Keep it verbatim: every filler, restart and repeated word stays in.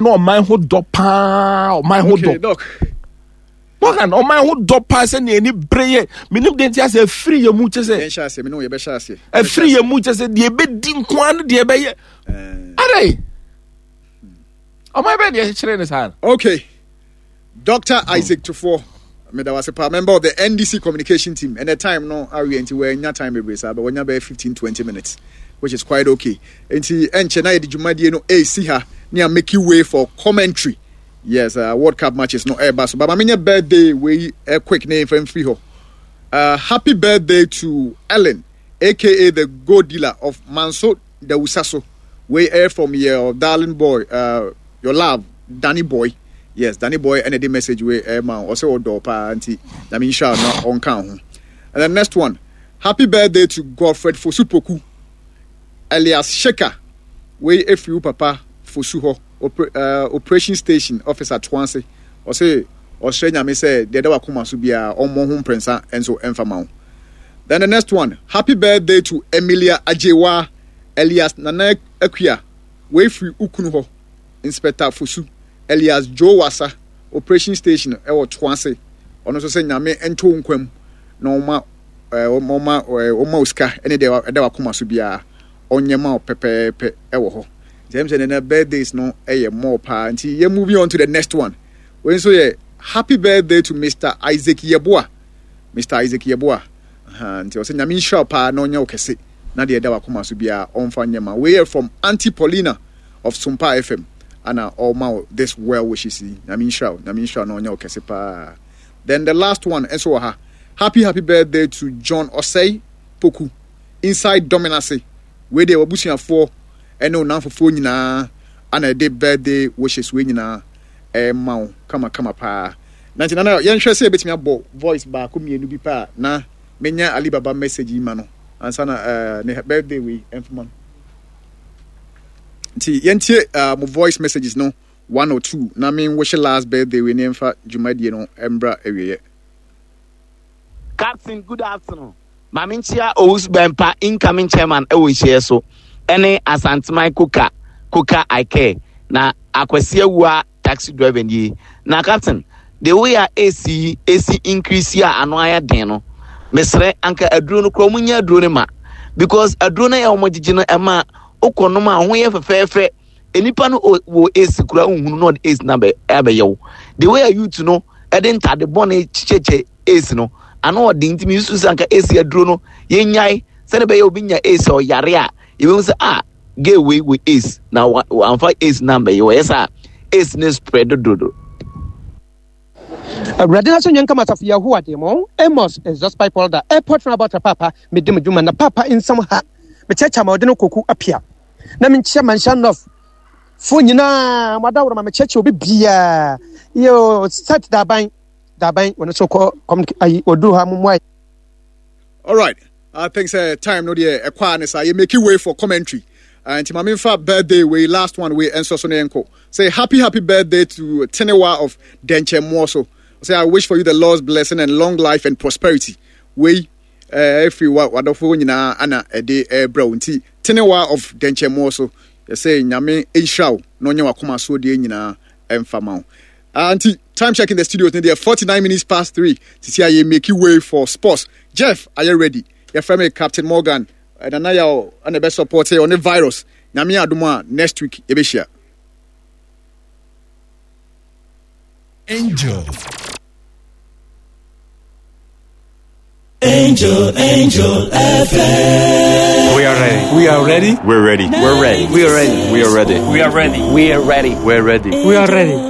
no man who dopa, man who dop. Morgan, oh man who dopa send any prayer. Minim denti as a free your much as a chassis, no, you chassis. A free your much as a dear bed dinquan, dear bay. Are oh my bed, yes, his hand. Okay. Doctor Isaac Tufo. I was a member of the N D C communication team. And at the time, no, I went to where in your time, but when you're fifteen, twenty minutes, which is quite okay. And see, and Chennai, did you mind, you know, a see her near make you way for commentary. Yes, uh, World Cup matches, no airbus. But I mean, your birthday, we a quick name for him. Uh, happy birthday to Ellen, aka the gold dealer of Manso de Usaso. We air from your darling boy, uh, your love, Danny Boy. Yes, Danny Boy, and a message we Emma also do pa auntie. I mean, shall not on count. And the next one, happy birthday to Godfred Fosupoku, alias Sheka. We a few papa Fosuho, uh, operation station officer Twanse. Or say, Australia may say, the Dawa Kuma Subia, or Mohun Prince, and so Enfamau. Then the next one, happy birthday to Emilia Ajewa, alias Nana Equia, way free Ukunuho, Inspector Fosu. Elias Joe Wasa operation station ewo Twanse ono so se nyame ento nkwam na oma oma oma uska ene de de wakoma so bia onyema opepepe ewo ho James and na birthdays no eye more pa nti ye moving on to the next one when so ye happy birthday to Mister Isaac Yeboa Mister Isaac Yeboa aha nti o se nyame insha pa na onya okese na de de wakoma so bia onfa nyema we are from Auntie Paulina of Sumpa F M. Anna all my this well wishes. I mean, shout, I mean, shout, no, no, Kasipa. Then the last one, and so ha. Happy, happy birthday to John Osei Poku inside Dominacy, where they were bushing for, and no, now for phone na, and a day birthday wishes winning na, eh, mau, come on, come up, pa. Nineteen, no, young shall say, bet me about voice back, come here, be pa, na, menya Alibaba message, mano, and sana, uh, birthday we, and man. Nti yentie uh, my voice messages no one or two na me wish last birthday we name for Jumadie no embra ewie. Captain, good afternoon. Maminchia Ous Bempa incoming chairman ewo hie so ene Asantman Kuka Kuka Ike na akwasia wa taxi driver ni na captain the way a AC AC increase ya ano aya den no mesre anka aduro no kro munya aduro ne ma because aduro na ya omogigi no ema okonoma ho ye fefefe enipa no wo ace kura hunhunu no ace number ebe yew the way you to know edenta the bone chicheche ace no ano odin timi yusu sanka ace aduro no ye nyai se ne be ye obinya ace o yare a ye be say ah get away with ace now amfa ace number ye yes ah ace ne spread dodo Radina so nyanka matafia ho ademo Amos exhaust pipe holder airport from about papa me dem dwuma na papa in some ha me checha ma odene koku apia na me nchia manshan of fo nyina madawro ma me checha obi bia yo start da ban da ban when so call ayi odu ha mumwai. All right, I think say time no dey e kwa ne say you make way for commentary and my main fa birthday we last one we enso so nenko say happy happy birthday to Tenewa of Denche Moso. Say I wish for you the Lord's blessing and long life and prosperity. We Uh, every what wonderful nyina ana ede eh bra nti Tenewa of Denche Moso you say nyame inshaw no nya wakoma so de nyina emfa ma anti time check in the studio there forty-nine minutes past three to see how you make you way for sports. Jeff, are you ready? Your friend Captain Morgan and anaya and the best support on the virus nyame aduma next week e be share Angel Angel, Angel F M. We are ready. We are ready. We're ready. We're ready. We are ready. We are ready. We are ready. We are ready. We're ready. We are ready. We are ready.